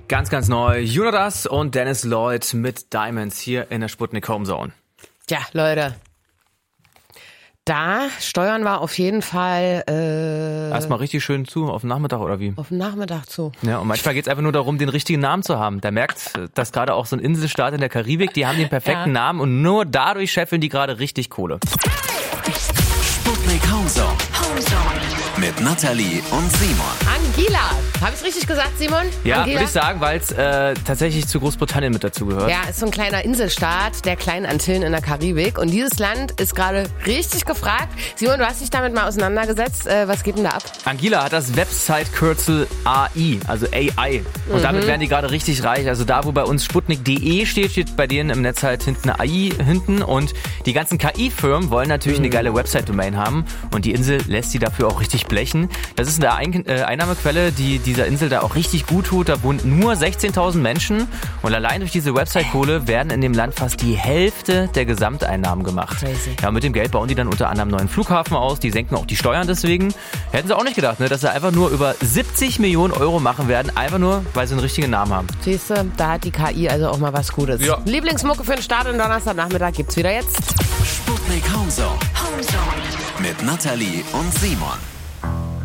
Ganz, ganz neu. Jonas und Dennis Lloyd mit Diamonds hier in der Sputnik Home Zone. Tja, Leute. Da steuern wir auf jeden Fall Erstmal richtig schön zu, auf den Nachmittag oder wie? auf den Nachmittag zu. Ja, und manchmal geht's einfach nur darum, den richtigen Namen zu haben. Da merkt, dass gerade auch so ein Inselstaat in der Karibik, die haben den perfekten Namen und nur dadurch scheffeln die gerade richtig Kohle. Sputnik Home Zone. Mit Nathalie und Simon. Angela. Habe ich richtig gesagt, Simon? Ja, Angela? würde ich sagen, weil es tatsächlich zu Großbritannien mit dazugehört. Ja, ist so ein kleiner Inselstaat der kleinen Antillen in der Karibik. Und dieses Land ist gerade richtig gefragt. Simon, du hast dich damit mal auseinandergesetzt. Was geht denn da ab? Angela hat das Website-Kürzel AI, also AI. Und damit werden die gerade richtig reich. Also da, wo bei uns Sputnik.de steht bei denen im Netz halt hinten eine AI hinten. Und die ganzen KI-Firmen wollen natürlich eine geile Website-Domain haben. Und die Insel lässt sie dafür auch richtig blechen. Das ist eine Einnahmequelle, die dieser Insel da auch richtig gut tut. Da wohnen nur 16.000 Menschen. Und allein durch diese Website-Kohle werden in dem Land fast die Hälfte der Gesamteinnahmen gemacht. Crazy. Ja, mit dem Geld bauen die dann unter anderem einen neuen Flughafen aus. Die senken auch die Steuern deswegen. Hätten sie auch nicht gedacht, ne, dass sie einfach nur über 70 Millionen Euro machen werden. Einfach nur, weil sie einen richtigen Namen haben. Siehst du, da hat die KI also auch mal was Gutes. Ja. Lieblingsmucke für den Start und Donnerstagnachmittag gibt's wieder jetzt. Sputnik Home Zone. Mit Nathalie und Simon.